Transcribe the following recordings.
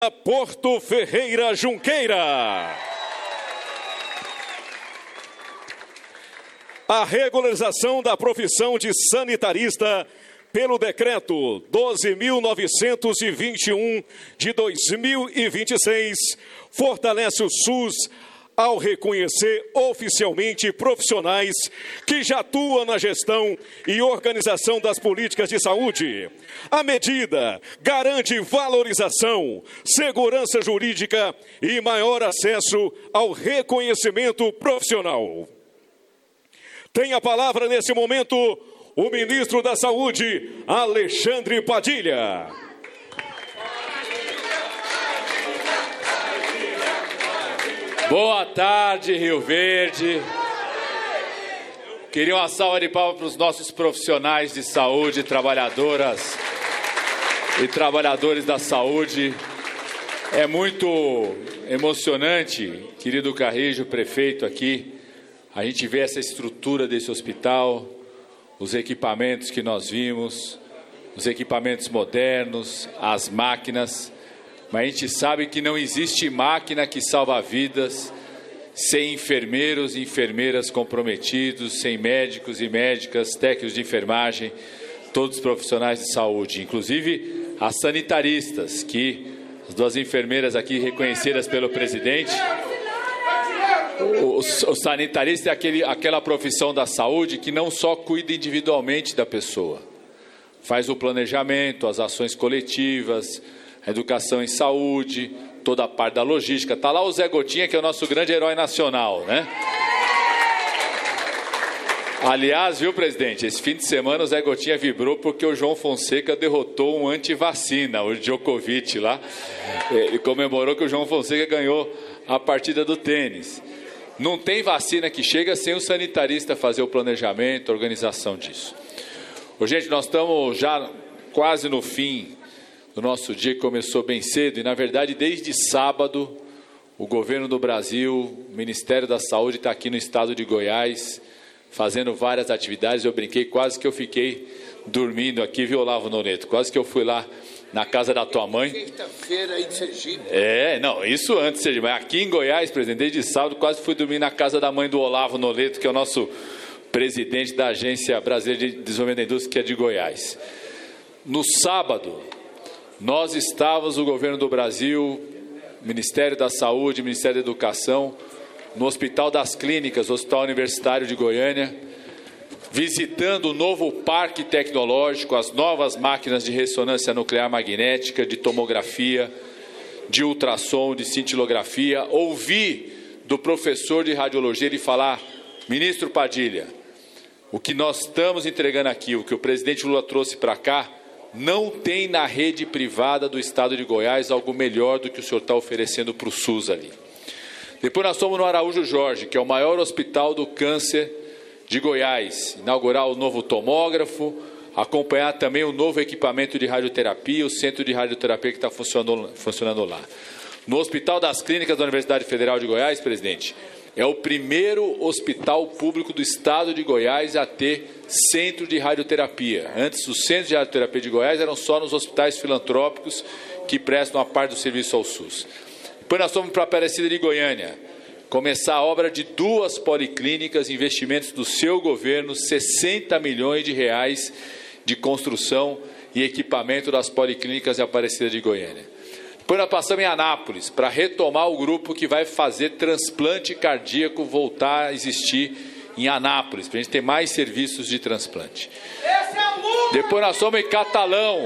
Porto Ferreira Junqueira. A regularização da profissão de sanitarista pelo decreto 12.921 de 2026 fortalece o SUS ao reconhecer oficialmente profissionais que já atuam na gestão e organização das políticas de saúde. A medida garante valorização, segurança jurídica e maior acesso ao reconhecimento profissional. Tem a palavra nesse momento o ministro da Saúde, Alexandre Padilha. Boa tarde, Rio Verde. Queria uma salva de palmas para os nossos profissionais de saúde, trabalhadoras e trabalhadores da saúde. É muito emocionante, querido Carrijo, prefeito aqui, a gente vê essa estrutura desse hospital, os equipamentos que nós vimos, os equipamentos modernos, as máquinas. Mas a gente sabe que não existe máquina que salva vidas sem enfermeiros e enfermeiras comprometidos, sem médicos e médicas, técnicos de enfermagem, todos os profissionais de saúde, inclusive as sanitaristas, que as duas enfermeiras aqui reconhecidas pelo presidente. O sanitarista é aquela profissão da saúde que não só cuida individualmente da pessoa, faz o planejamento, as ações coletivas, a educação em saúde, toda a parte da logística. Está lá o Zé Gotinha, que é o nosso grande herói nacional, né? Aliás, viu, presidente, esse fim de semana o Zé Gotinha vibrou porque o João Fonseca derrotou um antivacina, o Djokovic lá. Ele comemorou que o João Fonseca ganhou a partida do tênis. Não tem vacina que chega sem o sanitarista fazer o planejamento, a organização disso. Ô, gente, nós estamos já quase no fim do nosso dia, que começou bem cedo, e na verdade desde sábado o governo do Brasil, o Ministério da Saúde está aqui no estado de Goiás fazendo várias atividades. Eu brinquei, quase que eu fiquei dormindo aqui, viu, Olavo Noleto? Quase que eu fui lá na casa da tua mãe. Quinta-feira aí de Sergipe. Não, isso antes de Sergipe, mas aqui em Goiás, presidente, desde sábado quase fui dormir na casa da mãe do Olavo Noleto, que é o nosso presidente da Agência Brasileira de Desenvolvimento da Indústria, que é de Goiás. No sábado, nós estávamos, o governo do Brasil, Ministério da Saúde, Ministério da Educação, no Hospital das Clínicas, Hospital Universitário de Goiânia, visitando o novo parque tecnológico, as novas máquinas de ressonância nuclear magnética, de tomografia, de ultrassom, de cintilografia. Ouvi do professor de radiologia ele falar: ministro Padilha, o que nós estamos entregando aqui, o que o presidente Lula trouxe para cá, não tem na rede privada do estado de Goiás algo melhor do que o senhor está oferecendo para o SUS ali. Depois nós fomos no Araújo Jorge, que é o maior hospital do câncer de Goiás, inaugurar o novo tomógrafo, acompanhar também o novo equipamento de radioterapia, o centro de radioterapia que está funcionando lá. No Hospital das Clínicas da Universidade Federal de Goiás, presidente, é o primeiro hospital público do estado de Goiás a ter centro de radioterapia. Antes, os centros de radioterapia de Goiás eram só nos hospitais filantrópicos que prestam a parte do serviço ao SUS. Depois nós fomos para Aparecida de Goiânia, começar a obra de 2 policlínicas, investimentos do seu governo, 60 milhões de reais de construção e equipamento das policlínicas de Aparecida de Goiânia. Depois nós passamos em Anápolis, para retomar o grupo que vai fazer transplante cardíaco voltar a existir em Anápolis, para a gente ter mais serviços de transplante. Depois nós fomos em Catalão,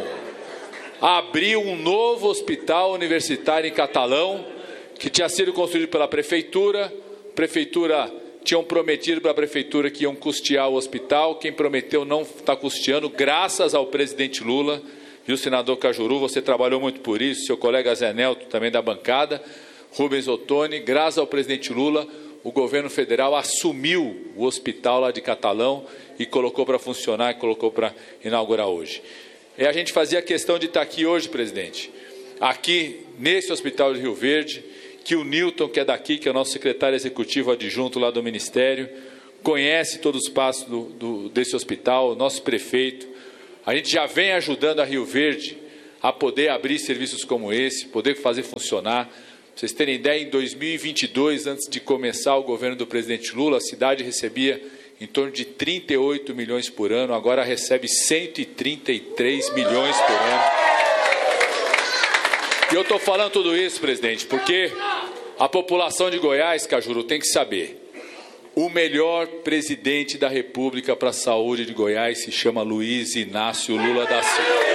abrir um novo hospital universitário em Catalão, que tinha sido construído pela prefeitura. A prefeitura tinham prometido para a prefeitura que iam custear o hospital. Quem prometeu não está custeando, graças ao presidente Lula. Viu, senador Cajuru, você trabalhou muito por isso, seu colega Zé Nelto também da bancada, Rubens Ottoni. Graças ao presidente Lula, o governo federal assumiu o hospital lá de Catalão e colocou para funcionar, e colocou para inaugurar hoje. E a gente fazia questão de estar aqui hoje, presidente, aqui nesse hospital de Rio Verde, que o Newton, que é daqui, que é o nosso secretário executivo adjunto lá do Ministério, conhece todos os passos desse hospital, o nosso prefeito. A gente já vem ajudando a Rio Verde a poder abrir serviços como esse, poder fazer funcionar. Pra vocês terem ideia, em 2022, antes de começar o governo do presidente Lula, a cidade recebia em torno de 38 milhões por ano, agora recebe 133 milhões por ano. E eu estou falando tudo isso, presidente, porque a população de Goiás, Cajuru, tem que saber. O melhor presidente da República para a saúde de Goiás se chama Luiz Inácio Lula da Silva.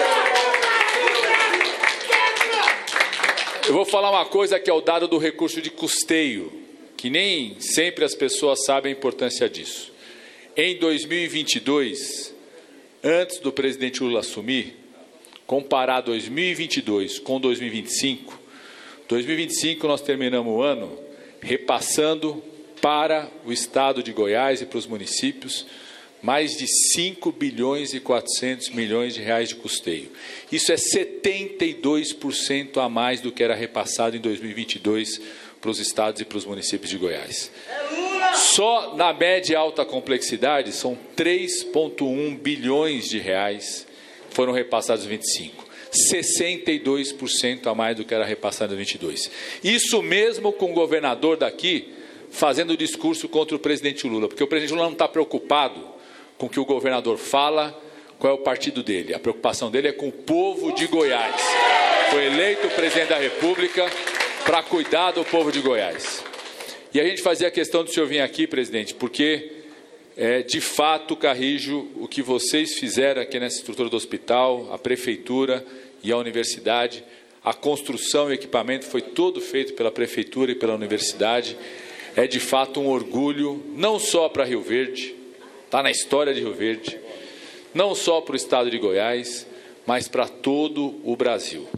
Eu vou falar uma coisa que é o dado do recurso de custeio, que nem sempre as pessoas sabem a importância disso. Em 2022, antes do presidente Lula assumir, comparar 2022 com 2025, 2025 nós terminamos o ano repassando para o estado de Goiás e para os municípios mais de 5 bilhões e 400 milhões de reais de custeio. Isso é 72% a mais do que era repassado em 2022 para os estados e para os municípios de Goiás. Só na média e alta complexidade são 3,1 bilhões de reais foram repassados em 25. 62% a mais do que era repassado em 22. Isso mesmo com o governador daqui fazendo discurso contra o presidente Lula, porque o presidente Lula não está preocupado com o que o governador fala, qual é o partido dele. A preocupação dele é com o povo de Goiás. Foi eleito presidente da República para cuidar do povo de Goiás. E a gente fazia questão do senhor vir aqui, presidente, porque, de fato, Carrijo, o que vocês fizeram aqui nessa estrutura do hospital, a prefeitura e a universidade, a construção e o equipamento foi todo feito pela prefeitura e pela universidade. É, de fato, um orgulho, não só para Rio Verde, está na história de Rio Verde, não só para o estado de Goiás, mas para todo o Brasil.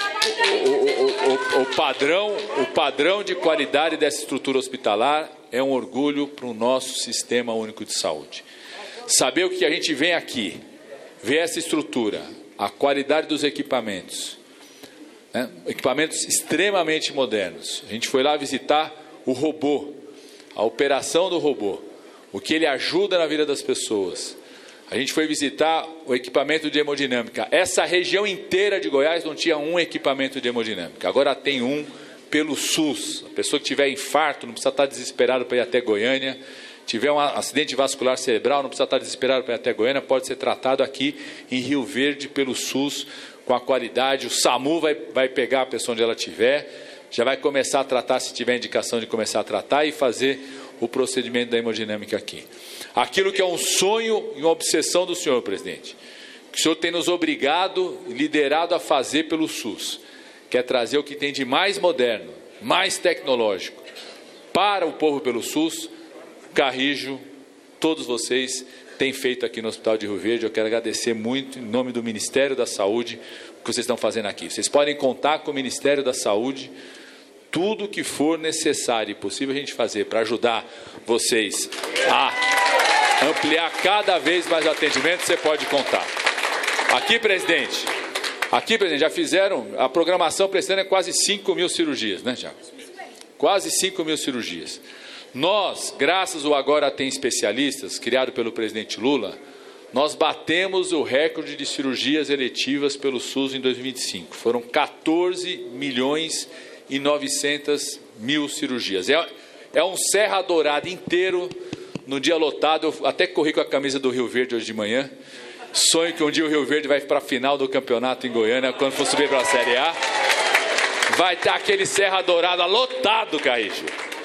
O padrão de qualidade dessa estrutura hospitalar é um orgulho para o nosso Sistema Único de Saúde. Saber o que a gente vem aqui, ver essa estrutura, a qualidade dos equipamentos, né? Equipamentos extremamente modernos. A gente foi lá visitar o robô, a operação do robô, o que ele ajuda na vida das pessoas. A gente foi visitar o equipamento de hemodinâmica. Essa região inteira de Goiás não tinha um equipamento de hemodinâmica. Agora tem um pelo SUS. A pessoa que tiver infarto não precisa estar desesperado para ir até Goiânia. Tiver um acidente vascular cerebral não precisa estar desesperado para ir até Goiânia. Pode ser tratado aqui em Rio Verde pelo SUS com a qualidade. O SAMU vai pegar a pessoa onde ela estiver. Já vai começar a tratar, se tiver indicação de começar a tratar, e fazer o procedimento da hemodinâmica aqui. Aquilo que é um sonho e uma obsessão do senhor, presidente, que o senhor tem nos obrigado e liderado a fazer pelo SUS, que é trazer o que tem de mais moderno, mais tecnológico para o povo pelo SUS. Carrijo, todos vocês têm feito aqui no Hospital de Rio Verde. Eu quero agradecer muito, em nome do Ministério da Saúde, o que vocês estão fazendo aqui. Vocês podem contar com o Ministério da Saúde. Tudo que for necessário e possível a gente fazer para ajudar vocês a ampliar cada vez mais o atendimento, você pode contar. Aqui, presidente, já fizeram, a programação para esse ano é quase 5 mil cirurgias, né, Tiago? Quase 5 mil cirurgias. Nós, graças ao Agora Tem Especialistas, criado pelo presidente Lula, nós batemos o recorde de cirurgias eletivas pelo SUS em 2025. Foram 14 milhões e 900 mil cirurgias. É um Serra Dourada inteiro no dia lotado. Eu até corri com a camisa do Rio Verde hoje de manhã. Sonho que um dia o Rio Verde vai para a final do campeonato em Goiânia, quando for subir para a Série A. Vai estar aquele Serra Dourada lotado, Carrijo.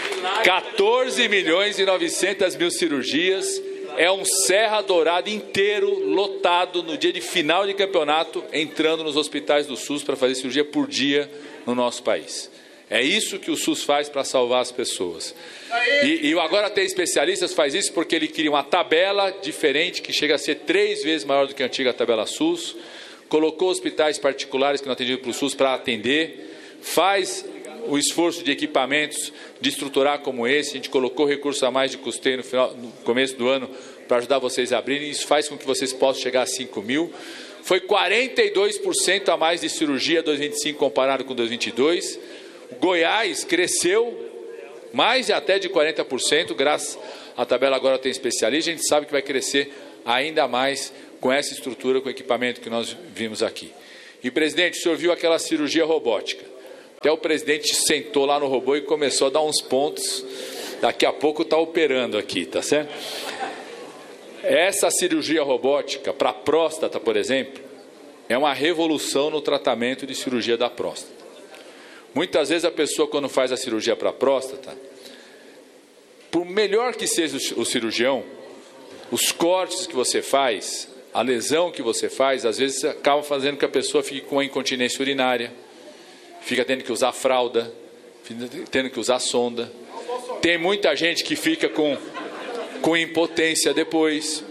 14 milhões e 900 mil cirurgias. É um Serra Dourada inteiro lotado no dia de final de campeonato, entrando nos hospitais do SUS para fazer cirurgia por dia no nosso país. É isso que o SUS faz para salvar as pessoas. E o Agora Tem Especialistas faz isso porque ele cria uma tabela diferente, que chega a ser 3 vezes maior do que a antiga tabela SUS, colocou hospitais particulares que não atendiam para o SUS para atender, faz o esforço de equipamentos, de estruturar como esse. A gente colocou recursos a mais de custeio no começo do ano para ajudar vocês a abrirem. Isso faz com que vocês possam chegar a 5 mil. Foi 42% a mais de cirurgia 2025 comparado com 2022. Goiás cresceu mais até de 40%, graças à tabela Agora Tem Especialista. A gente sabe que vai crescer ainda mais com essa estrutura, com o equipamento que nós vimos aqui. E, presidente, o senhor viu aquela cirurgia robótica. Até o presidente sentou lá no robô e começou a dar uns pontos. Daqui a pouco está operando aqui, tá certo? Essa cirurgia robótica para próstata, por exemplo, é uma revolução no tratamento de cirurgia da próstata. Muitas vezes a pessoa, quando faz a cirurgia para próstata, por melhor que seja o cirurgião, os cortes que você faz, a lesão que você faz, às vezes acaba fazendo que a pessoa fique com a incontinência urinária, fica tendo que usar fralda, tendo que usar sonda. Tem muita gente que fica com impotência depois,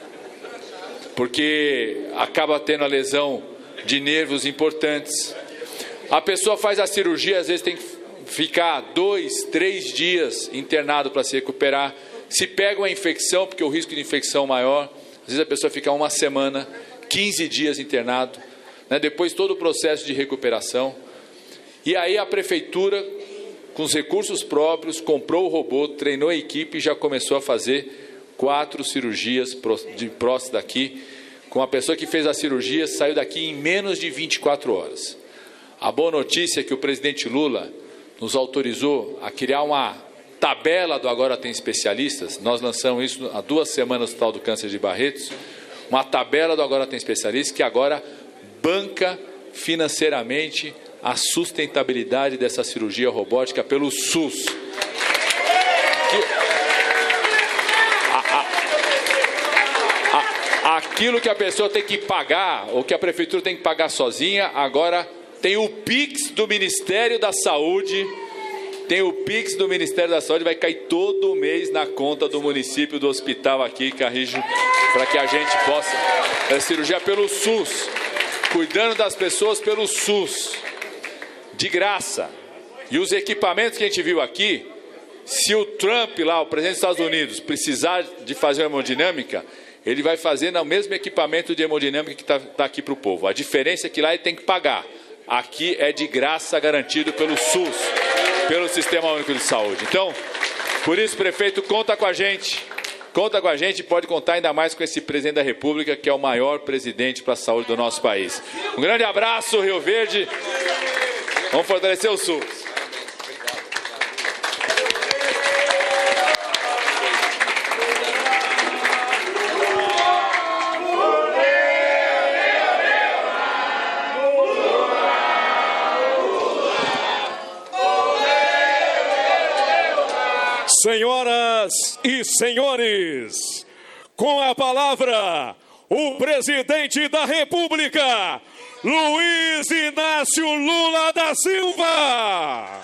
porque acaba tendo a lesão de nervos importantes. A pessoa faz a cirurgia, às vezes tem que ficar 2, 3 dias internado para se recuperar. Se pega uma infecção, porque o risco de infecção é maior, às vezes a pessoa fica 1 semana, 15 dias internado, né? Depois todo o processo de recuperação. E aí a prefeitura, com os recursos próprios, comprou o robô, treinou a equipe e já começou a fazer 4 cirurgias de próstata aqui. Com a pessoa que fez a cirurgia, saiu daqui em menos de 24 horas. A boa notícia é que o presidente Lula nos autorizou a criar uma tabela do Agora Tem Especialistas. Nós lançamos isso há 2 semanas no Hospital do Câncer de Barretos. Uma tabela do Agora Tem Especialistas que agora banca financeiramente a sustentabilidade dessa cirurgia robótica pelo SUS. Aquilo que a pessoa tem que pagar, ou que a prefeitura tem que pagar sozinha, agora tem o Pix do Ministério da Saúde. Tem o Pix do Ministério da Saúde, vai cair todo mês na conta do município, do hospital aqui, Carrijo, para que a gente possa cirurgia pelo SUS, cuidando das pessoas pelo SUS, de graça. E os equipamentos que a gente viu aqui, se o Trump lá, o presidente dos Estados Unidos, precisar de fazer uma hemodinâmica, ele vai fazer no mesmo equipamento de hemodinâmica que está aqui para o povo. A diferença é que lá ele tem que pagar. Aqui é de graça, garantido pelo SUS, pelo Sistema Único de Saúde. Então, por isso, prefeito, conta com a gente, pode contar ainda mais com esse presidente da República, que é o maior presidente para a saúde do nosso país. Um grande abraço, Rio Verde, vamos fortalecer o SUS. Senhoras e senhores, com a palavra, o presidente da República, Luiz Inácio Lula da Silva.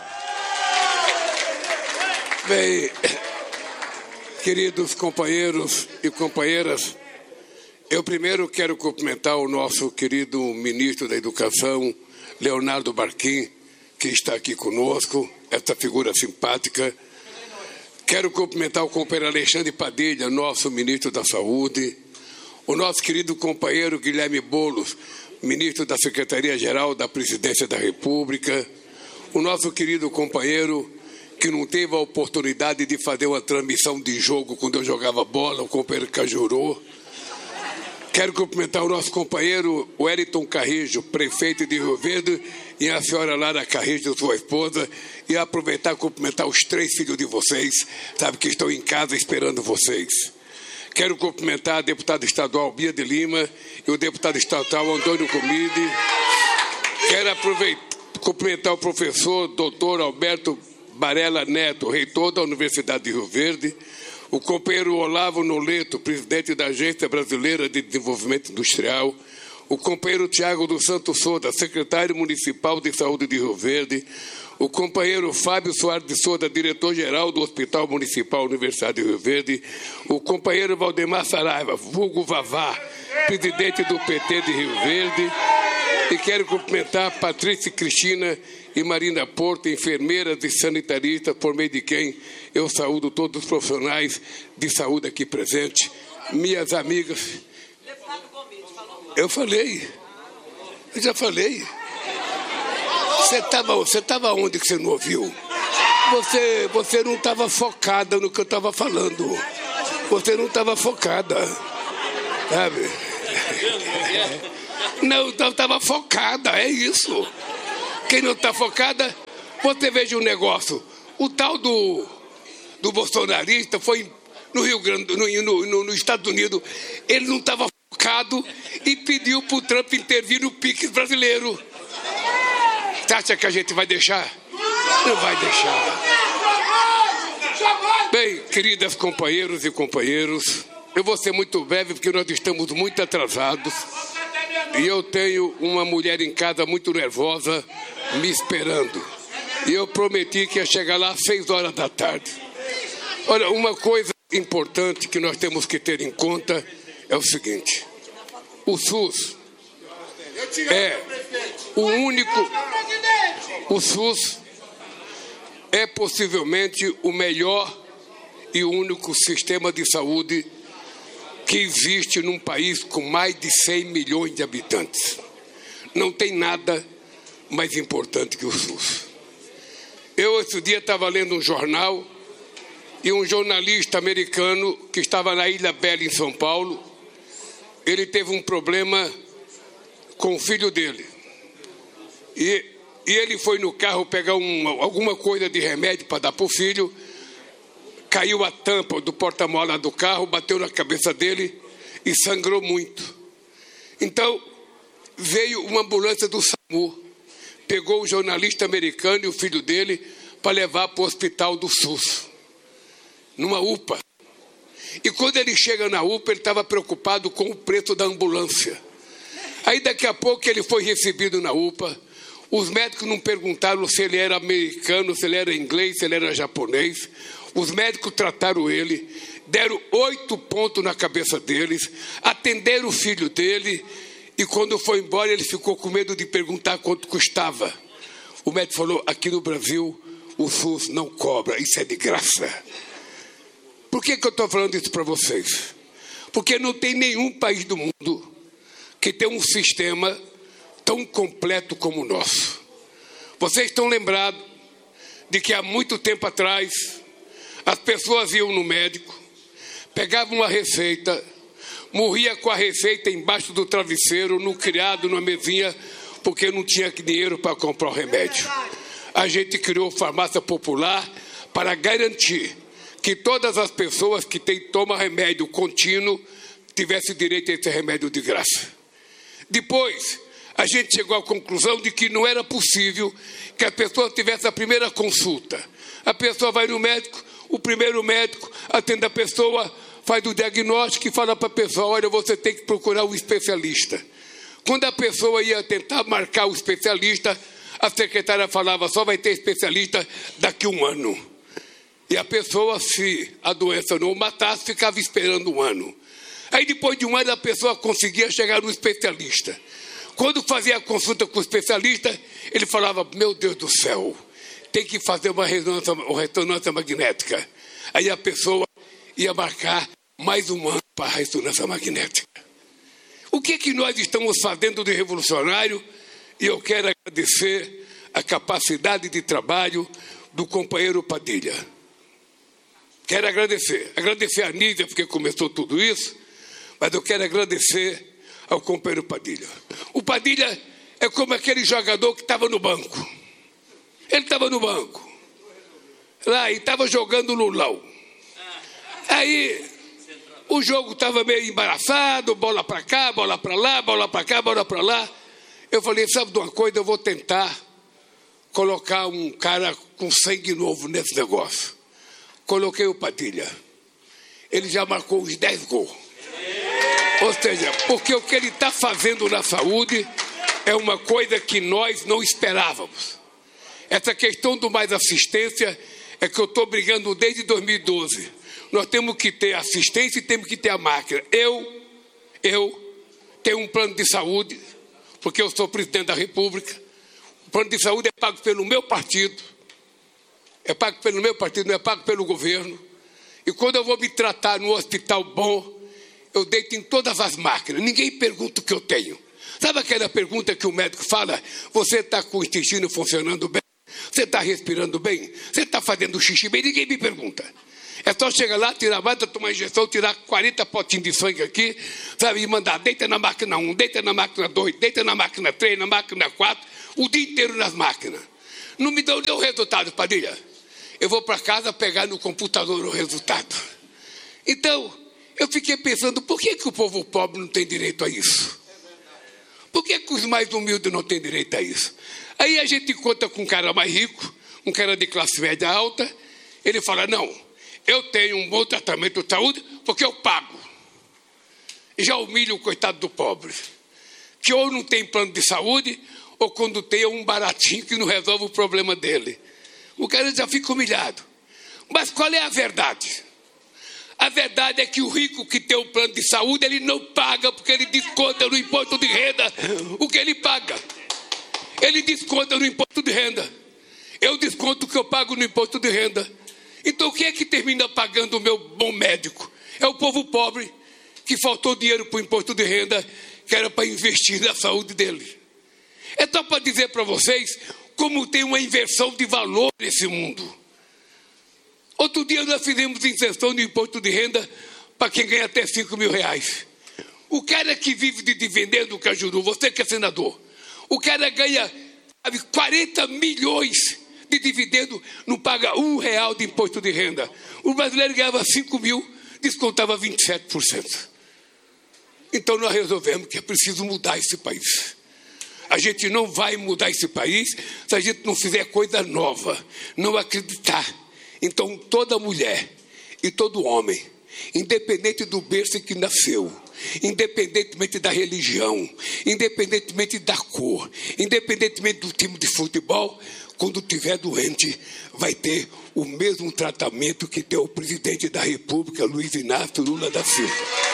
Bem, queridos companheiros e companheiras, eu primeiro quero cumprimentar o nosso querido ministro da Educação, Leonardo Barquim, que está aqui conosco, essa figura simpática. Quero cumprimentar o companheiro Alexandre Padilha, nosso ministro da Saúde, o nosso querido companheiro Guilherme Boulos, ministro da Secretaria-Geral da Presidência da República, o nosso querido companheiro que não teve a oportunidade de fazer uma transmissão de jogo quando eu jogava bola, o companheiro Cajuru. Quero cumprimentar o nosso companheiro Wellington Carrijo, prefeito de Rio Verde, e a senhora Lara Carrijo, sua esposa, e aproveitar e cumprimentar os 3 filhos de vocês, sabe, que estão em casa esperando vocês. Quero cumprimentar a deputada estadual Bia de Lima e o deputado estadual Antônio Comide. Quero cumprimentar o professor doutor Alberto Barella Neto, reitor da Universidade de Rio Verde, o companheiro Olavo Noleto, presidente da Agência Brasileira de Desenvolvimento Industrial, o companheiro Tiago dos Santos Souza, secretário municipal de saúde de Rio Verde, o companheiro Fábio Soares de Souza, diretor-geral do Hospital Municipal Universidade de Rio Verde, o companheiro Valdemar Saraiva, vulgo Vavá, presidente do PT de Rio Verde, e quero cumprimentar Patrícia Cristina e Marina Porto, enfermeiras e sanitaristas, por meio de quem eu saúdo todos os profissionais de saúde aqui presentes, minhas amigas. Eu falei, eu já falei. Você estava onde que você não ouviu? Você não estava focada no que eu estava falando. Você não estava focada, sabe? Não estava focada, é isso. Quem não está focada, você veja um negócio. O tal do bolsonarista foi no Rio Grande, no Estados Unidos, ele não estava focado e pediu para o Trump intervir no PIX brasileiro. Você acha que a gente vai deixar? Não vai deixar. Bem, queridas companheiros e companheiros, eu vou ser muito breve porque nós estamos muito atrasados e eu tenho uma mulher em casa muito nervosa me esperando. E eu prometi que ia chegar lá às 6 horas da tarde. Olha, uma coisa importante que nós temos que ter em conta é o seguinte: o SUS é o único. O SUS é possivelmente o melhor e o único sistema de saúde que existe num país com mais de 100 milhões de habitantes. Não tem nada mais importante que o SUS. Eu, esse dia, estava lendo um jornal e um jornalista americano que estava na Ilha Bela, em São Paulo, ele teve um problema com o filho dele. E ele foi no carro pegar alguma coisa de remédio para dar para o filho, caiu a tampa do porta-mala do carro, bateu na cabeça dele e sangrou muito. Então, veio uma ambulância do SAMU, pegou o jornalista americano e o filho dele para levar para o hospital do SUS, numa UPA. E quando ele chega na UPA, ele estava preocupado com o preço da ambulância. Aí daqui a pouco ele foi recebido na UPA. Os médicos não perguntaram se ele era americano, se ele era inglês, se ele era japonês. Os médicos trataram ele, deram 8 pontos na cabeça deles, atenderam o filho dele e quando foi embora ele ficou com medo de perguntar quanto custava. O médico falou: aqui no Brasil o SUS não cobra, isso é de graça. Por que eu estou falando isso para vocês? Porque não tem nenhum país do mundo que tem um sistema tão completo como o nosso. Vocês estão lembrados de que há muito tempo atrás as pessoas iam no médico, pegavam uma receita, morria com a receita embaixo do travesseiro, no criado, numa mesinha, porque não tinha dinheiro para comprar o remédio. A gente criou farmácia popular para garantir que todas as pessoas que tomam remédio contínuo tivessem direito a esse remédio de graça. Depois, a gente chegou à conclusão de que não era possível que a pessoa tivesse a primeira consulta. A pessoa vai no médico, o primeiro médico atende a pessoa, faz o diagnóstico e fala para a pessoa: olha, você tem que procurar um especialista. Quando a pessoa ia tentar marcar o especialista, a secretária falava: só vai ter especialista daqui a 1 ano. E a pessoa, se a doença não o matasse, ficava esperando 1 ano. Aí depois de 1 ano a pessoa conseguia chegar no especialista. Quando fazia a consulta com o especialista, ele falava: meu Deus do céu, tem que fazer uma ressonância magnética. Aí a pessoa ia marcar mais 1 ano para a ressonância magnética. O que nós estamos fazendo de revolucionário? E eu quero agradecer a capacidade de trabalho do companheiro Padilha. Quero agradecer a Nídia, porque começou tudo isso, mas eu quero agradecer ao companheiro Padilha. O Padilha é como aquele jogador que estava no banco. Ele estava no banco, lá, e estava jogando Lulão. Aí o jogo estava meio embaraçado, bola para cá, bola para lá, bola para cá, bola para lá. Eu falei: sabe de uma coisa, eu vou tentar colocar um cara com sangue novo nesse negócio. Coloquei o Padilha. Ele já marcou uns 10 gols. Ou seja, porque o que ele está fazendo na saúde é uma coisa que nós não esperávamos. Essa questão do mais assistência é que eu estou brigando desde 2012. Nós temos que ter assistência e temos que ter a máquina. Eu tenho um plano de saúde, porque eu sou presidente da República. O plano de saúde é pago pelo meu partido. É pago pelo meu partido, não é pago pelo governo. E quando eu vou me tratar num hospital bom, eu deito em todas as máquinas. Ninguém pergunta o que eu tenho. Sabe aquela pergunta que o médico fala: você está com o intestino funcionando bem? Você está respirando bem? Você está fazendo xixi bem? Ninguém me pergunta. É só chegar lá, tirar a máquina, tomar injeção, tirar 40 potinhos de sangue aqui, sabe, e mandar, deita na máquina 1, deita na máquina 2, deita na máquina 3, na máquina 4, o dia inteiro nas máquinas. Não me dão nenhum resultado, Padilha. Eu vou para casa pegar no computador o resultado. Então, eu fiquei pensando, por que o povo pobre não tem direito a isso? Por que os mais humildes não têm direito a isso? Aí a gente conta com um cara mais rico, um cara de classe média alta, ele fala, não, eu tenho um bom tratamento de saúde porque eu pago. E já humilha o coitado do pobre, que ou não tem plano de saúde, ou quando tem é um baratinho que não resolve o problema dele. O cara já fica humilhado. Mas qual é a verdade? A verdade é que o rico que tem um plano de saúde, ele não paga, porque ele desconta no imposto de renda o que ele paga. Ele desconta no imposto de renda. Eu desconto o que eu pago no imposto de renda. Então, quem é que termina pagando o meu bom médico? É o povo pobre, que faltou dinheiro para o imposto de renda, que era para investir na saúde dele. É só para dizer para vocês como tem uma inversão de valor nesse mundo. Outro dia nós fizemos inserção no imposto de renda para quem ganha até 5 mil reais. O cara que vive de dividendo, Cajuru, você que é senador, o cara ganha 40 milhões de dividendo, não paga R$1 de imposto de renda. O brasileiro ganhava 5 mil, descontava 27%. Então nós resolvemos que é preciso mudar esse país. A gente não vai mudar esse país se a gente não fizer coisa nova, não acreditar. Então toda mulher e todo homem, independente do berço que nasceu, independentemente da religião, independentemente da cor, independentemente do time de futebol, quando estiver doente, vai ter o mesmo tratamento que tem o presidente da República, Luiz Inácio Lula da Silva.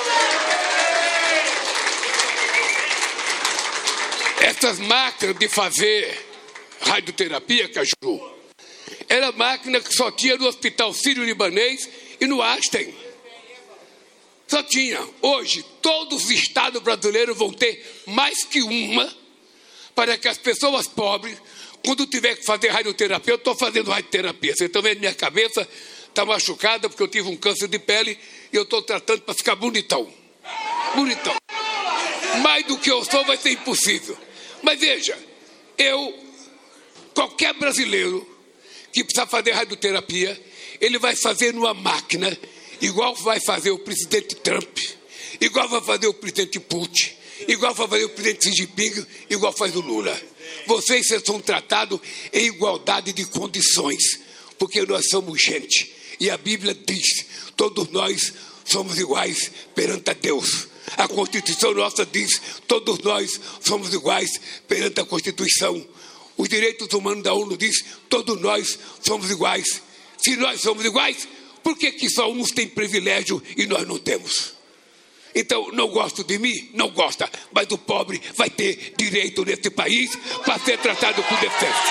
Essas máquinas de fazer radioterapia, Cajuru, era máquina que só tinha no Hospital Sírio-Libanês e no Einstein. Só tinha. Hoje, todos os estados brasileiros vão ter mais que uma, para que as pessoas pobres, quando tiver que fazer radioterapia, eu estou fazendo radioterapia. Vocês estão vendo, minha cabeça está machucada porque eu tive um câncer de pele e eu estou tratando para ficar bonitão. Bonitão. Mais do que eu sou vai ser impossível. Mas veja, qualquer brasileiro que precisa fazer radioterapia, ele vai fazer numa máquina, igual vai fazer o presidente Trump, igual vai fazer o presidente Putin, igual vai fazer o presidente Xi Jinping, igual faz o Lula. Vocês são tratados em igualdade de condições, porque nós somos gente. E a Bíblia diz, todos nós somos iguais perante a Deus. A Constituição nossa diz, todos nós somos iguais perante a Constituição. Os direitos humanos da ONU diz, todos nós somos iguais. Se nós somos iguais, por que só uns têm privilégio e nós não temos? Então, não gosto de mim? Não gosta. Mas o pobre vai ter direito nesse país para ser tratado com decência.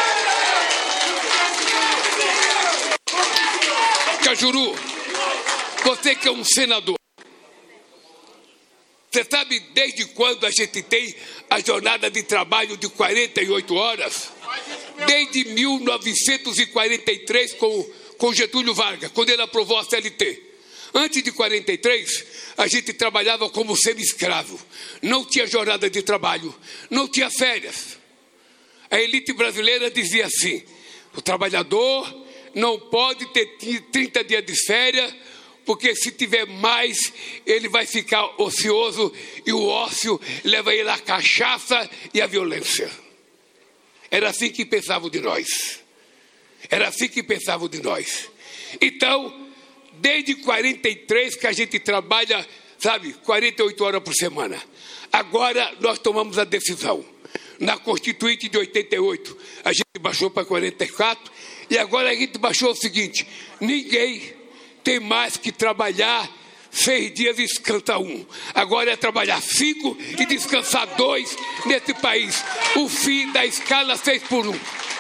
Cajuru, você que é um senador, você sabe desde quando a gente tem a jornada de trabalho de 48 horas? Desde 1943 com Getúlio Vargas, quando ele aprovou a CLT. Antes de 43, a gente trabalhava como semi-escravo. Não tinha jornada de trabalho, não tinha férias. A elite brasileira dizia assim, o trabalhador não pode ter 30 dias de férias, porque se tiver mais, ele vai ficar ocioso e o ócio leva ele à cachaça e à violência. Era assim que pensavam de nós. Era assim que pensavam de nós. Então, desde 43 que a gente trabalha, 48 horas por semana. Agora nós tomamos a decisão. Na Constituinte de 88, a gente baixou para 44 e agora a gente baixou o seguinte, ninguém tem mais que trabalhar 6 dias e descansar 1. Agora é trabalhar 5 e descansar 2 nesse país. O fim da escala 6x1.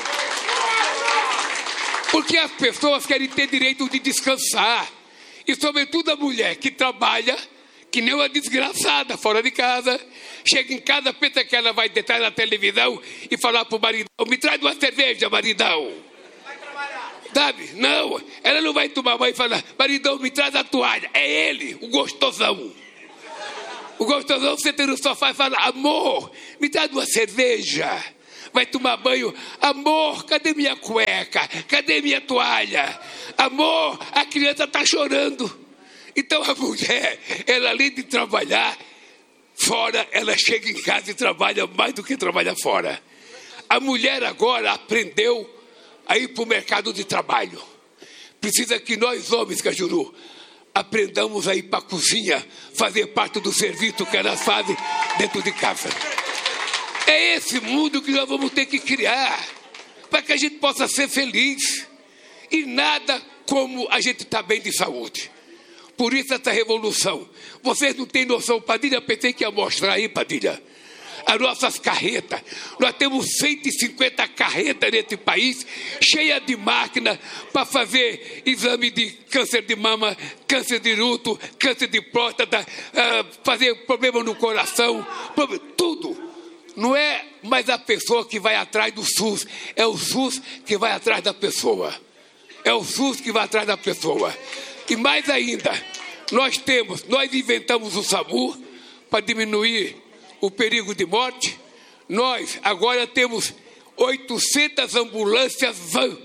Porque as pessoas querem ter direito de descansar. E sobretudo a mulher que trabalha, que nem uma desgraçada fora de casa, chega em casa, pensa que ela vai deitar na televisão e falar para o maridão, me traz uma cerveja, maridão. Sabe? Não, ela não vai tomar banho e falar: maridão, me traz a toalha. É ele, o gostosão. O gostosão senta no sofá e fala: amor, me traz uma cerveja. Vai tomar banho: amor, cadê minha cueca? Cadê minha toalha? Amor, a criança está chorando. Então a mulher, ela além de trabalhar fora, ela chega em casa e trabalha mais do que trabalha fora. A mulher agora aprendeu a ir para o mercado de trabalho. Precisa que nós homens, Cajuru, aprendamos a ir para a cozinha, fazer parte do serviço que elas fazem dentro de casa. É esse mundo que nós vamos ter que criar, para que a gente possa ser feliz. E nada como a gente estar bem de saúde. Por isso essa revolução. Vocês não têm noção, Padilha, pensei que ia mostrar aí, Padilha, as nossas carretas. Nós temos 150 carretas nesse país, cheia de máquina para fazer exame de câncer de mama, câncer de útero, câncer de próstata, fazer problema no coração, tudo. Não é mais a pessoa que vai atrás do SUS, é o SUS que vai atrás da pessoa. É o SUS que vai atrás da pessoa. E mais ainda, nós inventamos o SAMU para diminuir o perigo de morte. Nós agora temos 800 ambulâncias van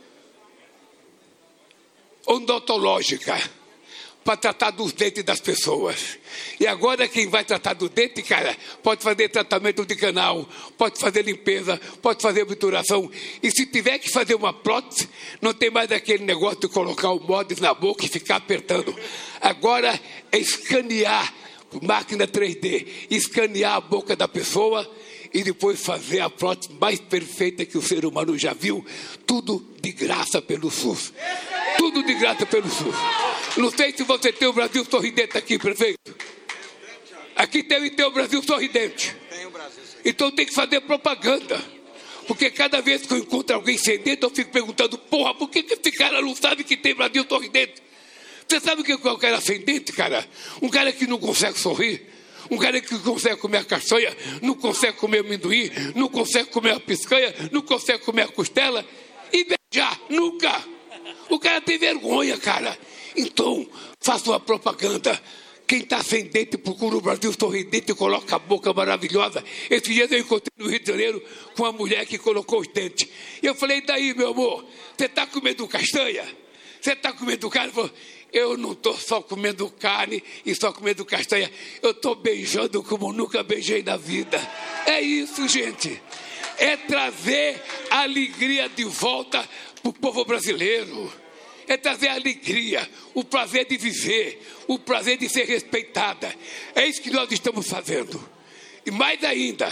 odontológicas para tratar dos dentes das pessoas. E agora quem vai tratar do dente, cara, pode fazer tratamento de canal, pode fazer limpeza, pode fazer obturação. E se tiver que fazer uma prótese, não tem mais aquele negócio de colocar o molde na boca e ficar apertando. Agora é escanear, máquina 3D, escanear a boca da pessoa e depois fazer a prótese mais perfeita que o ser humano já viu. Tudo de graça pelo SUS. Tudo de graça pelo SUS. Não sei se você tem o Brasil Sorridente aqui, prefeito. Aqui tem o Brasil Sorridente. Então tem que fazer propaganda. Porque cada vez que eu encontro alguém sedento, eu fico perguntando: porra, por que esse cara não sabe que tem Brasil Sorridente? Você sabe o que é o cara sedente, cara? Um cara que não consegue sorrir. Um cara que não consegue comer a castanha, não consegue comer amendoim, não consegue comer a picanha, não consegue comer a costela. E beijar, nunca. O cara tem vergonha, cara. Então, faça uma propaganda. Quem está sem dente, procura o Brasil Sorridente e coloca a boca maravilhosa. Esse dia eu encontrei no Rio de Janeiro com uma mulher que colocou os dentes. E eu falei: daí, meu amor, você está comendo castanha? Você está comendo carne? Ele falou: eu não estou só comendo carne e só comendo castanha. Eu estou beijando como nunca beijei na vida. É isso, gente. É trazer a alegria de volta para o povo brasileiro. É trazer a alegria, o prazer de viver, o prazer de ser respeitada. É isso que nós estamos fazendo. E mais ainda,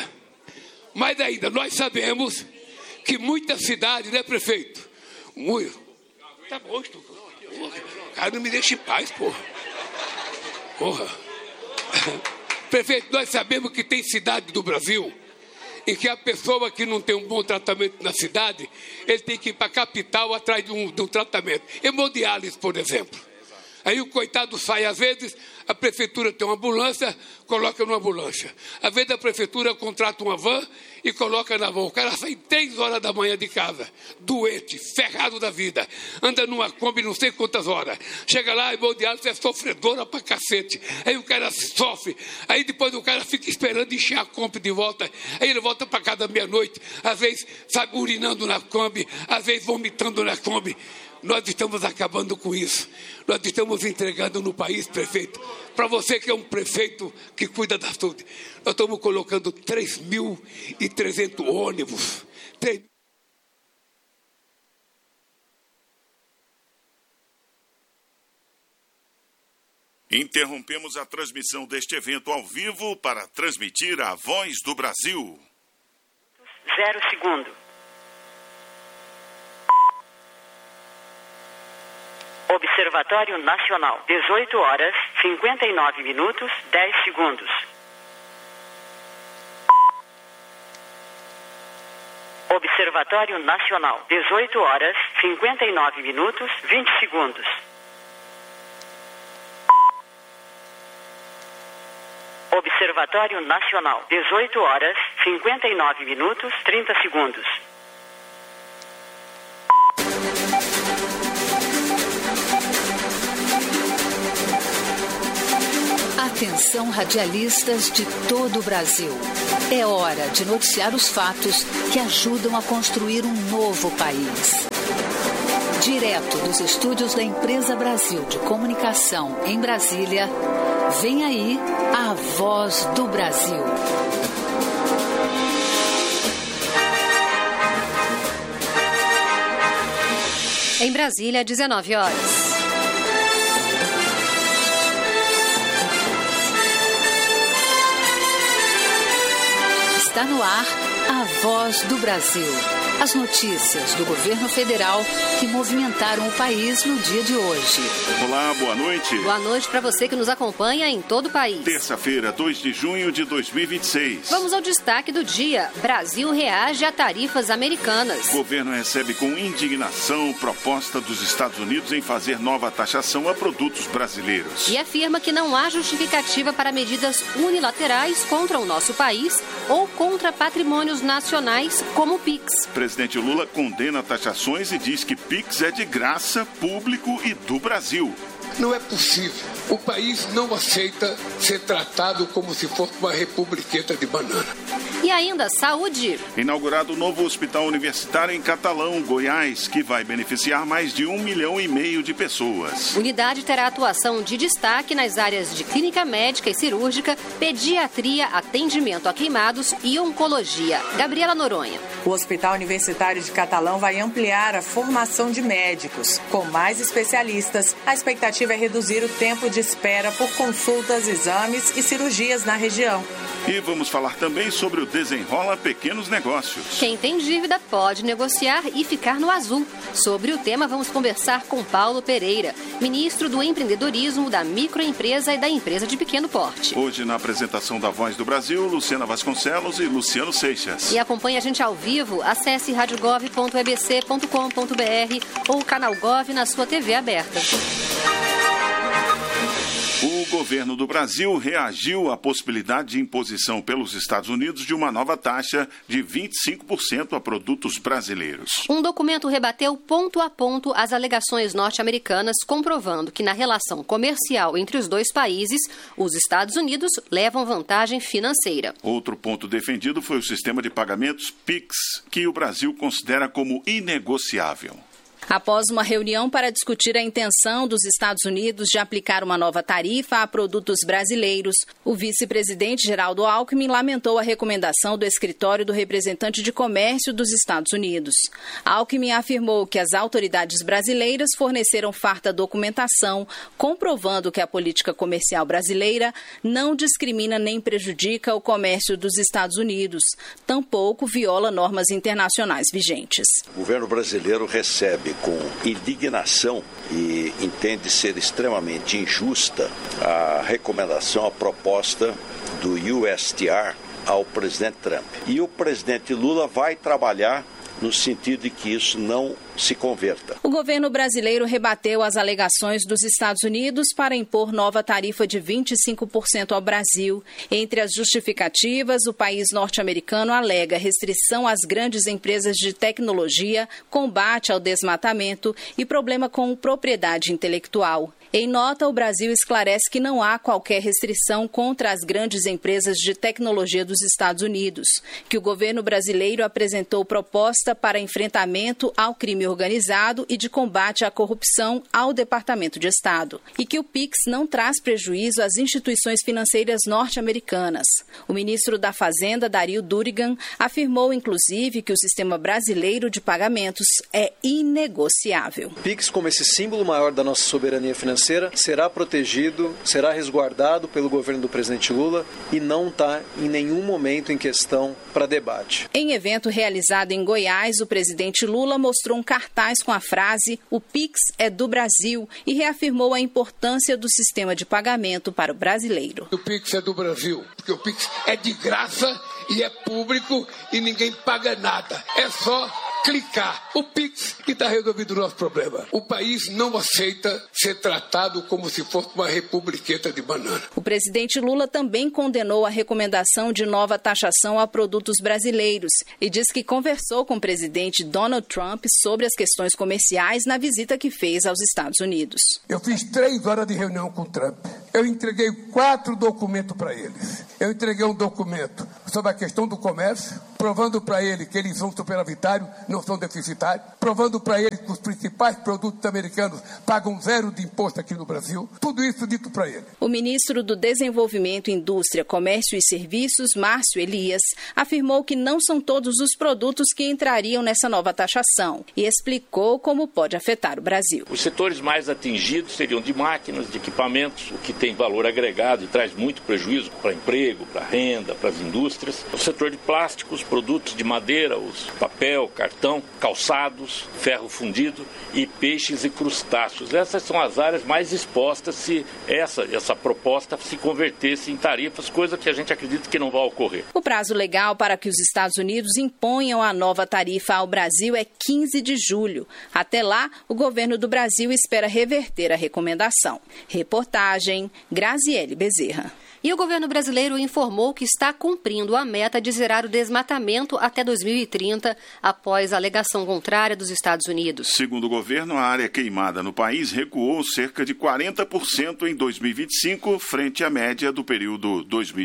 nós sabemos que muitas cidades, né, prefeito? Tá bom, cara, não me deixa em paz, porra. Prefeito, nós sabemos que tem cidade do Brasil em que a pessoa que não tem um bom tratamento na cidade, ele tem que ir para a capital atrás de um tratamento. Hemodiálise, por exemplo. Aí o coitado sai, às vezes a prefeitura tem uma ambulância, coloca numa ambulância. Às vezes a prefeitura contrata uma van e coloca na van. O cara sai 3 horas da manhã de casa, doente, ferrado da vida, anda numa Kombi não sei quantas horas. Chega lá, a hemodiálise é sofredora pra cacete. Aí o cara sofre, aí depois o cara fica esperando encher a Kombi de volta. Aí ele volta para casa meia-noite, às vezes sabe, urinando na Kombi, às vezes vomitando na Kombi. Nós estamos acabando com isso. Nós estamos entregando no país, prefeito, para você que é um prefeito que cuida da saúde. Nós estamos colocando 3.300 ônibus. Interrompemos a transmissão deste evento ao vivo para transmitir a Voz do Brasil. 0 segundo. Observatório Nacional, 18 horas, 59 minutos, 10 segundos. Observatório Nacional, 18 horas, 59 minutos, 20 segundos. Observatório Nacional, 18 horas, 59 minutos, 30 segundos. Atenção, radialistas de todo o Brasil. É hora de noticiar os fatos que ajudam a construir um novo país. Direto dos estúdios da Empresa Brasil de Comunicação em Brasília, vem aí a Voz do Brasil. Em Brasília, 19 horas. Está no ar a Voz do Brasil. As notícias do governo federal que movimentaram o país no dia de hoje. Olá, boa noite. Boa noite para você que nos acompanha em todo o país. Terça-feira, 2 de junho de 2026. Vamos ao destaque do dia. Brasil reage a tarifas americanas. O governo recebe com indignação proposta dos Estados Unidos em fazer nova taxação a produtos brasileiros. E afirma que não há justificativa para medidas unilaterais contra o nosso país ou contra patrimônios nacionais como o PIX. O presidente Lula condena taxações e diz que PIX é de graça, público e do Brasil. Não é possível. O país não aceita ser tratado como se fosse uma republiqueta de banana. E ainda, saúde. Inaugurado o novo hospital universitário em Catalão, Goiás, que vai beneficiar mais de 1,5 milhão de pessoas. Unidade terá atuação de destaque nas áreas de clínica médica e cirúrgica, pediatria, atendimento a queimados e oncologia. Gabriela Noronha. O Hospital Universitário de Catalão vai ampliar a formação de médicos. Com mais especialistas, a expectativa é reduzir o tempo de espera por consultas, exames e cirurgias na região. E vamos falar também sobre o Desenrola Pequenos Negócios. Quem tem dívida pode negociar e ficar no azul. Sobre o tema, vamos conversar com Paulo Pereira, ministro do Empreendedorismo, da Microempresa e da Empresa de Pequeno Porte. Hoje, na apresentação da Voz do Brasil, Luciana Vasconcelos e Luciano Seixas. E acompanhe a gente ao vivo, acesse radiogov.ebc.com.br ou o canal Gov na sua TV aberta. O governo do Brasil reagiu à possibilidade de imposição pelos Estados Unidos de uma nova taxa de 25% a produtos brasileiros. Um documento rebateu ponto a ponto as alegações norte-americanas, comprovando que na relação comercial entre os dois países, os Estados Unidos levam vantagem financeira. Outro ponto defendido foi o sistema de pagamentos PIX, que o Brasil considera como inegociável. Após uma reunião para discutir a intenção dos Estados Unidos de aplicar uma nova tarifa a produtos brasileiros, o vice-presidente Geraldo Alckmin lamentou a recomendação do escritório do representante de comércio dos Estados Unidos. Alckmin afirmou que as autoridades brasileiras forneceram farta documentação, comprovando que a política comercial brasileira não discrimina nem prejudica o comércio dos Estados Unidos, tampouco viola normas internacionais vigentes. O governo brasileiro recebe com indignação e entende ser extremamente injusta a recomendação, a proposta do USTR ao presidente Trump. E o presidente Lula vai trabalhar no sentido de que isso não se converta. O governo brasileiro rebateu as alegações dos Estados Unidos para impor nova tarifa de 25% ao Brasil. Entre as justificativas, o país norte-americano alega restrição às grandes empresas de tecnologia, combate ao desmatamento e problema com propriedade intelectual. Em nota, o Brasil esclarece que não há qualquer restrição contra as grandes empresas de tecnologia dos Estados Unidos, que o governo brasileiro apresentou proposta para enfrentamento ao crime organizado e de combate à corrupção ao Departamento de Estado, e que o PIX não traz prejuízo às instituições financeiras norte-americanas. O ministro da Fazenda, Dario Durigan, afirmou, inclusive, que o sistema brasileiro de pagamentos é inegociável. O PIX, como esse símbolo maior da nossa soberania financeira, será protegido, será resguardado pelo governo do presidente Lula e não está em nenhum momento em questão para debate. Em evento realizado em Goiás, o presidente Lula mostrou um cartaz com a frase "O PIX é do Brasil" e reafirmou a importância do sistema de pagamento para o brasileiro. O PIX é do Brasil, porque o PIX é de graça e é público e ninguém paga nada. É só clicar. O PIX que está resolvido o nosso problema. O país não aceita ser tratado como se fosse uma republiqueta de banana. O presidente Lula também condenou a recomendação de nova taxação a produtos brasileiros e diz que conversou com o presidente Donald Trump sobre as questões comerciais na visita que fez aos Estados Unidos. Eu fiz 3 horas de reunião com o Trump Eu entreguei 4 documentos para eles. Eu entreguei um documento sobre a questão do comércio, provando para ele que eles são superavitários, não são deficitários, provando para ele que os principais produtos americanos pagam 0 de imposto aqui no Brasil. Tudo isso dito para ele. O ministro do Desenvolvimento, Indústria, Comércio e Serviços, Márcio Elias, afirmou que não são todos os produtos que entrariam nessa nova taxação e explicou como pode afetar o Brasil. Os setores mais atingidos seriam de máquinas, de equipamentos, o que tem valor agregado e traz muito prejuízo para emprego, para renda, para as indústrias. O setor de plásticos, produtos de madeira, os papel, cartão, calçados, ferro fundido e peixes e crustáceos. Essas são as áreas mais expostas se essa proposta se convertesse em tarifas, coisa que a gente acredita que não vai ocorrer. O prazo legal para que os Estados Unidos imponham a nova tarifa ao Brasil é 15 de julho. Até lá, o governo do Brasil espera reverter a recomendação. Reportagem Graziele Bezerra. E o governo brasileiro informou que está cumprindo a meta de zerar o desmatamento até 2030, após a alegação contrária dos Estados Unidos. Segundo o governo, a área queimada no país recuou cerca de 40% em 2025, frente à média do período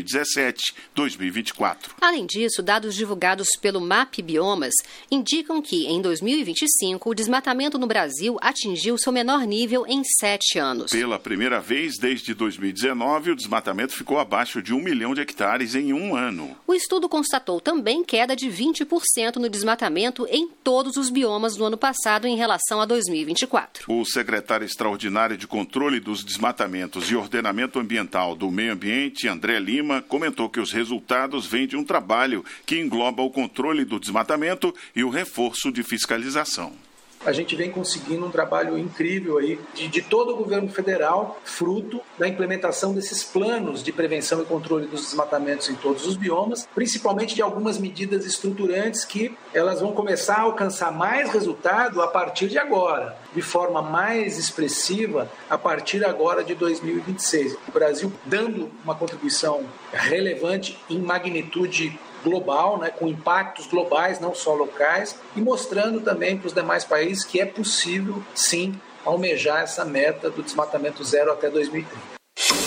2017-2024. Além disso, dados divulgados pelo MAP Biomas indicam que, em 2025, o desmatamento no Brasil atingiu seu menor nível em 7 anos. Pela primeira vez desde 2019, o desmatamento ficou abaixo de 1 milhão de hectares em um ano. O estudo constatou também queda de 20% no desmatamento em todos os biomas no ano passado em relação a 2024. O secretário extraordinário de Controle dos Desmatamentos e Ordenamento Ambiental do Meio Ambiente, André Lima, comentou que os resultados vêm de um trabalho que engloba o controle do desmatamento e o reforço de fiscalização. A gente vem conseguindo um trabalho incrível aí de todo o governo federal, fruto da implementação desses planos de prevenção e controle dos desmatamentos em todos os biomas, principalmente de algumas medidas estruturantes que elas vão começar a alcançar mais resultado a partir de agora, de forma mais expressiva a partir agora de 2026. O Brasil dando uma contribuição relevante em magnitude global, né, com impactos globais, não só locais, e mostrando também para os demais países que é possível, sim, almejar essa meta do desmatamento zero até 2030.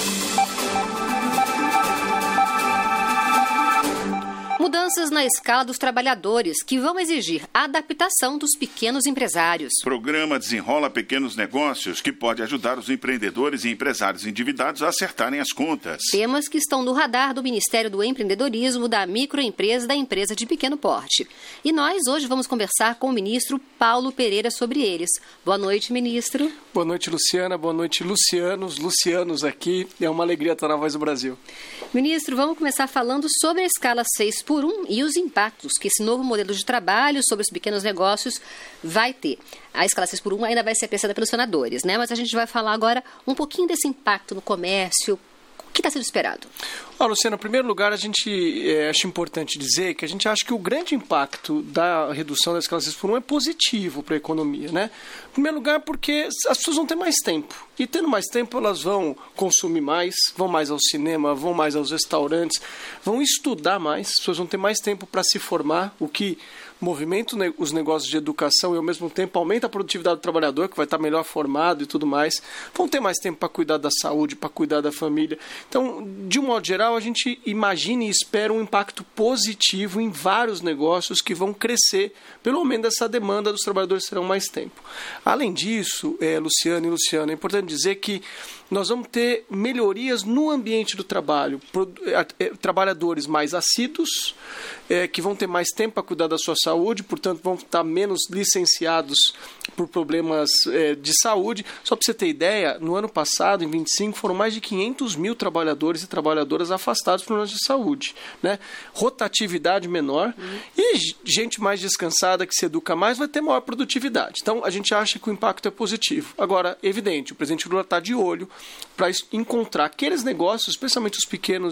Mudanças na escala dos trabalhadores que vão exigir a adaptação dos pequenos empresários. O programa Desenrola Pequenos Negócios, que pode ajudar os empreendedores e empresários endividados a acertarem as contas. Temas que estão no radar do Ministério do Empreendedorismo, da microempresa e da empresa de pequeno porte. E nós hoje vamos conversar com o ministro Paulo Pereira sobre eles. Boa noite, ministro. Boa noite, Luciana. Boa noite, Lucianos aqui. É uma alegria estar na Voz do Brasil. Ministro, vamos começar falando sobre a escala 6x1 e os impactos que esse novo modelo de trabalho sobre os pequenos negócios vai ter. A escala 6x1 ainda vai ser apreciada pelos senadores, né? Mas a gente vai falar agora um pouquinho desse impacto no comércio. O que está sendo esperado? Luciana, em primeiro lugar, a gente acha importante dizer que a gente acha que o grande impacto da redução da escala 6x1 é positivo para a economia, né? Em primeiro lugar, porque as pessoas vão ter mais tempo. E tendo mais tempo, elas vão consumir mais, vão mais ao cinema, vão mais aos restaurantes, vão estudar mais, as pessoas vão ter mais tempo para se formar, o que movimenta os negócios de educação e, ao mesmo tempo, aumenta a produtividade do trabalhador, que vai estar melhor formado e tudo mais. Vão ter mais tempo para cuidar da saúde, para cuidar da família. Então, de um modo geral, a gente imagina e espera um impacto positivo em vários negócios que vão crescer pelo aumento dessa demanda dos trabalhadores terão mais tempo. Além disso, Luciana, é importante dizer que nós vamos ter melhorias no ambiente do trabalho, trabalhadores mais assíduos, que vão ter mais tempo para cuidar da sua saúde, portanto vão estar menos licenciados por problemas de saúde. Só para você ter ideia, no ano passado, em 25, foram mais de 500 mil trabalhadores e trabalhadoras afastados por problemas de saúde, né? Rotatividade menor e gente mais descansada, que se educa mais, vai ter maior produtividade. Então, a gente acha que o impacto é positivo. Agora, evidente, o presidente Lula está de olho para encontrar aqueles negócios, especialmente os pequenos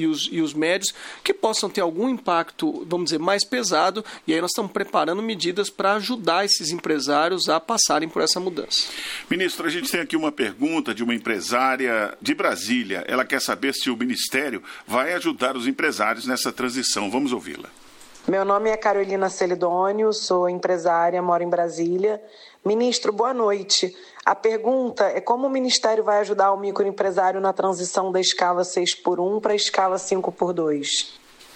e os médios, que possam ter algum impacto, vamos dizer, mais pesado, e aí nós estamos preparando medidas para ajudar esses empresários a passarem por essa mudança. Ministro, a gente tem aqui uma pergunta de uma empresária de Brasília. Ela quer saber se o Ministério vai ajudar os empresários nessa transição. Vamos ouvi-la. Meu nome é Carolina Celidônio, sou empresária, moro em Brasília. Ministro, boa noite. A pergunta é como o Ministério vai ajudar o microempresário na transição da escala 6x1 para a escala 5x2?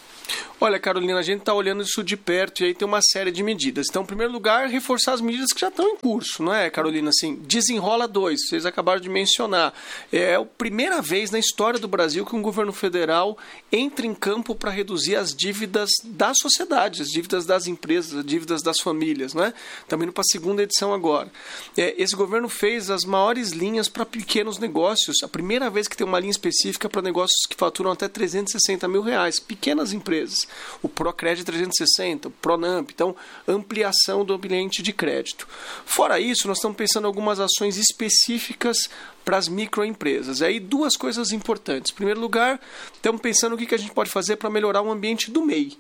Olha, Carolina, a gente está olhando isso de perto e aí tem uma série de medidas. Então, em primeiro lugar, reforçar as medidas que já estão em curso, não é, Carolina? Assim, Desenrola 2, vocês acabaram de mencionar. É a primeira vez na história do Brasil que um governo federal entra em campo para reduzir as dívidas da sociedade, as dívidas das empresas, as dívidas das famílias, não é? Estamos indo para a segunda edição agora. Esse governo fez as maiores linhas para pequenos negócios, a primeira vez que tem uma linha específica para negócios que faturam até R$360 mil, pequenas empresas. O Procred 360, o Pronamp, então ampliação do ambiente de crédito. Fora isso, nós estamos pensando em algumas ações específicas para as microempresas. Aí duas coisas importantes. Em primeiro lugar, estamos pensando o que a gente pode fazer para melhorar o ambiente do MEI.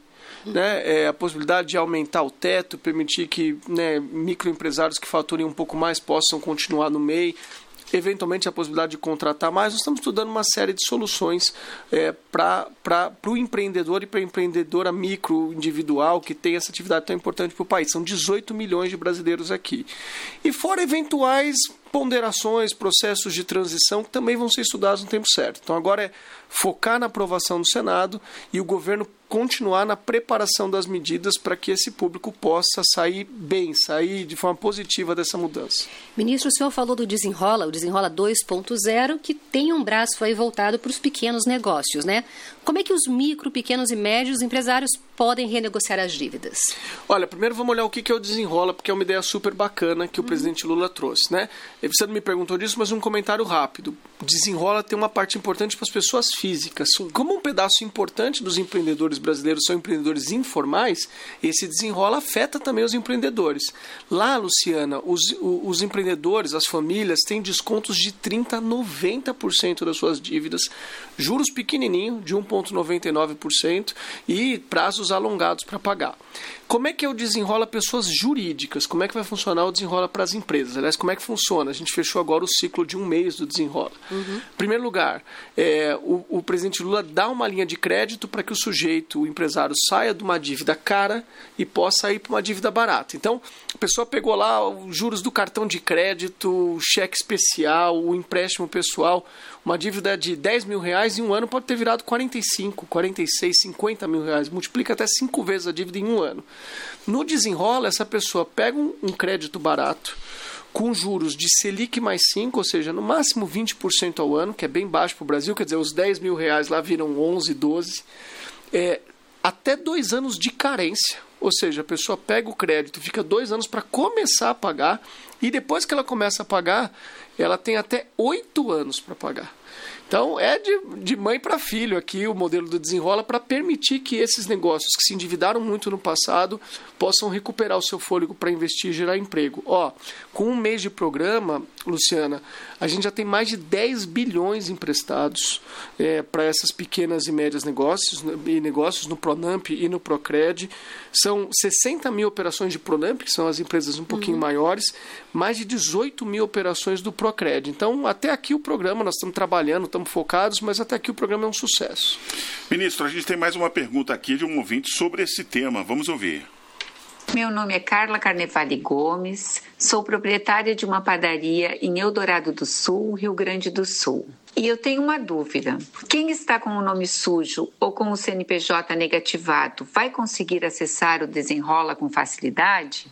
Né, a possibilidade de aumentar o teto, permitir que microempresários que faturem um pouco mais possam continuar no MEI, eventualmente a possibilidade de contratar mais. Nós estamos estudando uma série de soluções para o empreendedor e para a empreendedora micro individual que tem essa atividade tão importante para o país. São 18 milhões de brasileiros aqui. E fora eventuais ponderações, processos de transição que também vão ser estudados no tempo certo. Então agora é focar na aprovação do Senado e o governo continuar na preparação das medidas para que esse público possa sair bem, sair de forma positiva dessa mudança. Ministro, o senhor falou do Desenrola, o Desenrola 2.0, que tem um braço aí voltado para os pequenos negócios, né? Como é que os micro, pequenos e médios empresários podem renegociar as dívidas? Olha, primeiro vamos olhar o que é o Desenrola, porque é uma ideia super bacana que o presidente Lula trouxe, né? Você não me perguntou disso, mas um comentário rápido. O Desenrola tem uma parte importante para as pessoas físicas. Como um pedaço importante dos empreendedores brasileiros são empreendedores informais, esse Desenrola afeta também os empreendedores. Lá, Luciana, os empreendedores, as famílias, têm descontos de 30% a 90% das suas dívidas, juros pequenininho, de 1,99% e prazos alongados para pagar. Como é que é o Desenrola pessoas jurídicas? Como é que vai funcionar o Desenrola para as empresas? Aliás, como é que funciona? A gente fechou agora o ciclo de 1 mês do Desenrola. Em primeiro lugar, o presidente Lula dá uma linha de crédito para que o sujeito, o empresário, saia de uma dívida cara e possa ir para uma dívida barata. Então, a pessoa pegou lá os juros do cartão de crédito, o cheque especial, o empréstimo pessoal, uma dívida de R$10 mil em um ano pode ter virado 45, 46, 50 mil reais. Multiplica até 5 vezes a dívida em um ano. No Desenrola, essa pessoa pega um crédito barato, com juros de Selic mais 5, ou seja, no máximo 20% ao ano, que é bem baixo para o Brasil, quer dizer, os R$10 mil lá viram 11, 12, até 2 anos de carência, ou seja, a pessoa pega o crédito, fica 2 anos para começar a pagar, e depois que ela começa a pagar, ela tem até 8 anos para pagar. Então, é de mãe para filho aqui o modelo do Desenrola para permitir que esses negócios que se endividaram muito no passado possam recuperar o seu fôlego para investir e gerar emprego. Com 1 mês de programa, Luciana, a gente já tem mais de 10 bilhões emprestados para essas pequenas e médias negócios no Pronamp e no Procred. São 60 mil operações de Pronamp, que são as empresas um pouquinho maiores, mais de 18 mil operações do Procred. Então, até aqui o programa, nós estamos trabalhando, estamos focados, mas até aqui o programa é um sucesso. Ministro, a gente tem mais uma pergunta aqui de um ouvinte sobre esse tema. Vamos ouvir. Meu nome é Carla Carnevale Gomes, sou proprietária de uma padaria em Eldorado do Sul, Rio Grande do Sul. E eu tenho uma dúvida. Quem está com o nome sujo ou com o CNPJ negativado vai conseguir acessar o Desenrola com facilidade?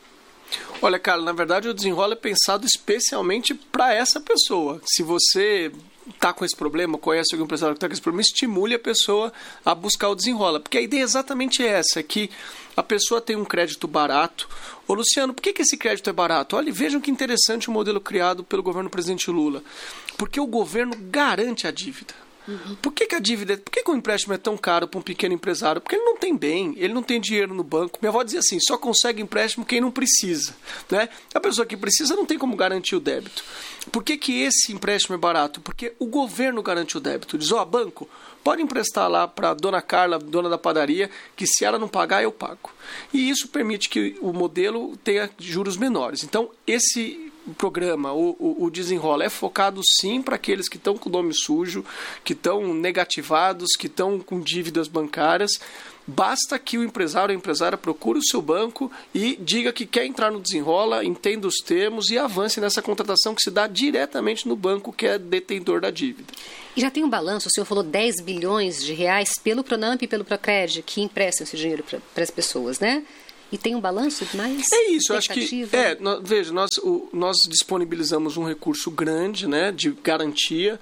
Olha, Carla, na verdade o Desenrola é pensado especialmente para essa pessoa. Se você está com esse problema, conhece algum empresário que está com esse problema, estimule a pessoa a buscar o Desenrola. Porque a ideia é exatamente essa, que a pessoa tem um crédito barato. Ô Luciano, por que esse crédito é barato? Olha, vejam que interessante o modelo criado pelo governo do presidente Lula. Porque o governo garante a dívida. Por que o empréstimo é tão caro para um pequeno empresário? Porque ele não tem bem, ele não tem dinheiro no banco. Minha avó dizia assim, só consegue empréstimo quem não precisa, né? A pessoa que precisa não tem como garantir o débito. Por que esse empréstimo é barato? Porque o governo garante o débito. Diz, banco, pode emprestar lá para a dona Carla, dona da padaria, que se ela não pagar, eu pago. E isso permite que o modelo tenha juros menores. Então, esse programa, o Desenrola, é focado sim para aqueles que estão com o nome sujo, que estão negativados, que estão com dívidas bancárias. basta que o empresário ou a empresária procure o seu banco e diga que quer entrar no Desenrola, entenda os termos e avance nessa contratação que se dá diretamente no banco que é detentor da dívida. E já tem um balanço, o senhor falou 10 bilhões de reais pelo Pronamp e pelo Procred, que emprestam esse dinheiro para as pessoas, né? E tem um balanço mais? É isso, eu acho que... veja, nós disponibilizamos um recurso grande, né, de garantia.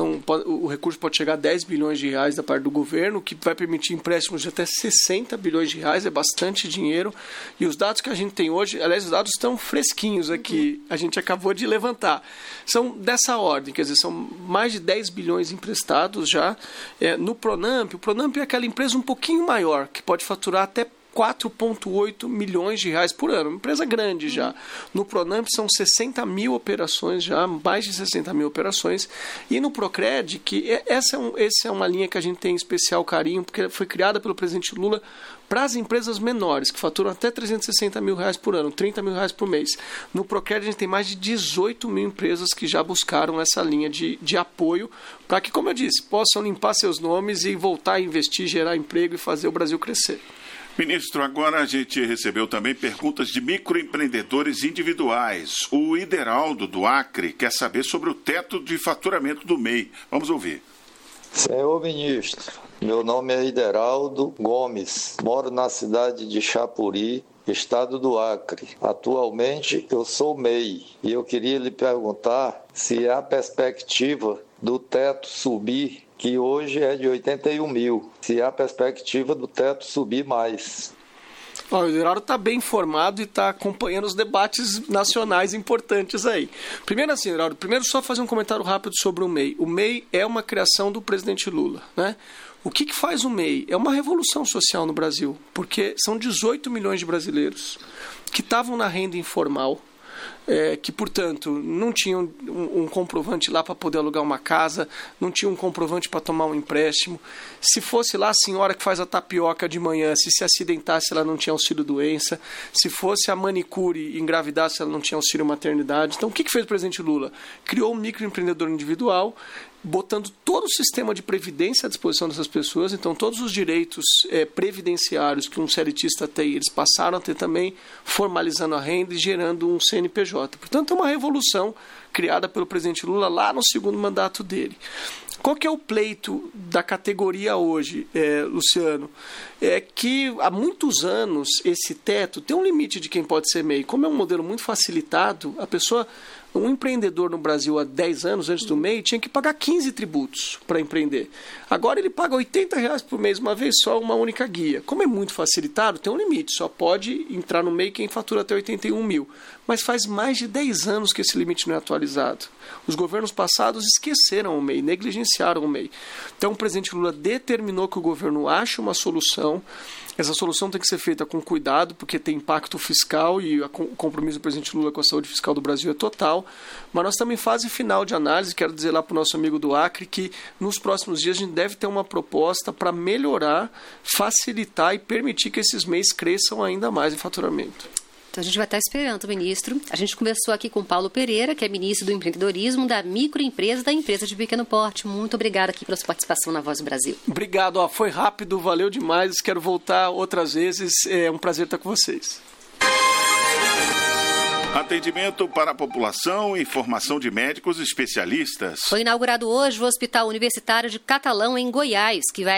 O recurso pode chegar a 10 bilhões de reais da parte do governo, que vai permitir empréstimos de até 60 bilhões de reais, é bastante dinheiro. E os dados que a gente tem hoje, aliás, os dados estão fresquinhos aqui, a gente acabou de levantar. São dessa ordem, quer dizer, são mais de 10 bilhões emprestados já. No Pronamp, o Pronamp é aquela empresa um pouquinho maior, que pode faturar até 4,8 milhões de reais por ano, uma empresa grande já. No Pronamp são 60 mil operações já, mais de 60 mil operações. E no Procred, que essa é uma linha que a gente tem especial carinho, porque foi criada pelo presidente Lula para as empresas menores, que faturam até 360 mil reais por ano, 30 mil reais por mês. No Procred a gente tem mais de 18 mil empresas que já buscaram essa linha de apoio para que, como eu disse, possam limpar seus nomes e voltar a investir, gerar emprego e fazer o Brasil crescer. Ministro, agora a gente recebeu também perguntas de microempreendedores individuais. O Ideraldo, do Acre, quer saber sobre o teto de faturamento do MEI. Vamos ouvir. Senhor ministro, meu nome é Ideraldo Gomes, moro na cidade de Chapuri, estado do Acre. Atualmente eu sou MEI e eu queria lhe perguntar se há perspectiva do teto subir, que hoje é de 81 mil, se há perspectiva do teto subir mais. O Ideraldo está bem informado e está acompanhando os debates nacionais importantes aí. Primeiro assim, Ideraldo, só fazer um comentário rápido sobre o MEI. O MEI é uma criação do presidente Lula, né? O que faz o MEI? É uma revolução social no Brasil, porque são 18 milhões de brasileiros que estavam na renda informal, que, portanto, não tinham um comprovante lá para poder alugar uma casa, não tinha um comprovante para tomar um empréstimo. Se fosse lá a senhora que faz a tapioca de manhã, se acidentasse, ela não tinha auxílio-doença. Se fosse a manicure e engravidasse, ela não tinha auxílio-maternidade. Então, o que fez o presidente Lula? Criou um microempreendedor individual, botando todo o sistema de previdência à disposição dessas pessoas. Então, todos os direitos previdenciários que um CLTista tem, eles passaram a ter também, formalizando a renda e gerando um CNPJ. Portanto, é uma revolução criada pelo presidente Lula lá no segundo mandato dele. Qual que é o pleito da categoria hoje, Luciano? É que há muitos anos esse teto tem um limite de quem pode ser MEI. Como é um modelo muito facilitado, um empreendedor no Brasil há 10 anos antes do MEI tinha que pagar 15 tributos para empreender. Agora ele paga R$80 por mês, uma vez só, uma única guia. Como é muito facilitado, tem um limite. Só pode entrar no MEI quem fatura até 81 mil. Mas faz mais de 10 anos que esse limite não é atualizado. Os governos passados esqueceram o MEI, negligenciaram o MEI. Então o presidente Lula determinou que o governo ache uma solução. Essa solução tem que ser feita com cuidado, porque tem impacto fiscal e o compromisso do presidente Lula com a saúde fiscal do Brasil é total. Mas nós estamos em fase final de análise. Quero dizer lá para o nosso amigo do Acre que nos próximos dias a gente deve ter uma proposta para melhorar, facilitar e permitir que esses MEIs cresçam ainda mais em faturamento. Então a gente vai estar esperando, ministro. A gente conversou aqui com o Paulo Pereira, que é ministro do empreendedorismo, da microempresa, da empresa de pequeno porte. Muito obrigado aqui pela sua participação na Voz do Brasil. Obrigado, foi rápido, valeu demais. Quero voltar outras vezes. É um prazer estar com vocês. Atendimento para a população e formação de médicos especialistas. Foi inaugurado hoje o Hospital Universitário de Catalão, em Goiás, que vai